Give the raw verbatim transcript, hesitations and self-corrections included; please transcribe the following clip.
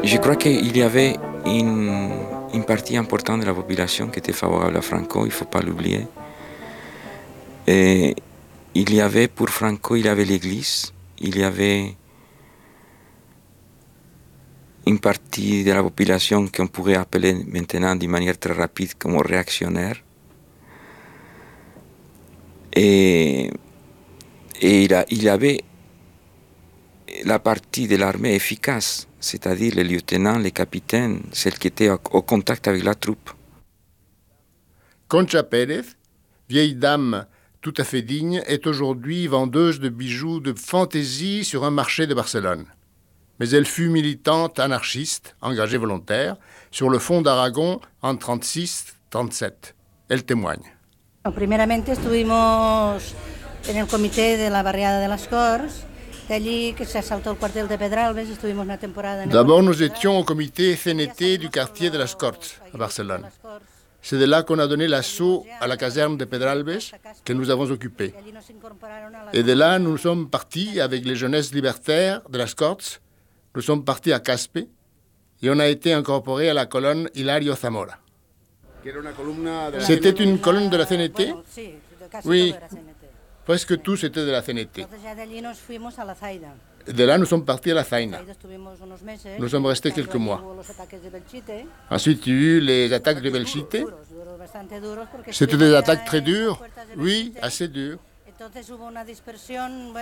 Je crois qu'il y avait une, une partie importante de la population qui était favorable à Franco, il ne faut pas l'oublier. Et il y avait, pour Franco, il y avait l'Église, il y avait une partie de la population qu'on pourrait appeler maintenant d'une manière très rapide comme réactionnaire. Et, et il, a, il y avait la partie de l'armée efficace, c'est-à-dire les lieutenants, les capitaines, celles qui étaient au, au contact avec la troupe. Concha Pérez, vieille dame tout à fait digne, est aujourd'hui vendeuse de bijoux de fantaisie sur un marché de Barcelone. Mais elle fut militante anarchiste, engagée volontaire, sur le front d'Aragon en trente-six trente-sept. Elle témoigne. Primeramente estuvimos en el comité de la barriada de las Corts, de allí que se asaltó el cuartel de Pedralbes, estuvimos una temporada en el D'abord, nous étions au comité C N T du quartier de las Corts, à Barcelone. C'est de là qu'on a donné l'assaut à la caserne de Pedralbes que nous avons occupée. Et de là, nous sommes partis avec les jeunesses libertaires de las Corts. Nous sommes partis à Caspe et on a été incorporés à la colonne Hilario Zamora. C'était une colonne de la C N T? Oui, presque tous étaient de la C N T. De là, nous sommes partis à la Zaina. Nous sommes restés quelques mois. Ensuite, il y a eu les attaques de Belchite. C'était des attaques très dures? Oui, assez dures.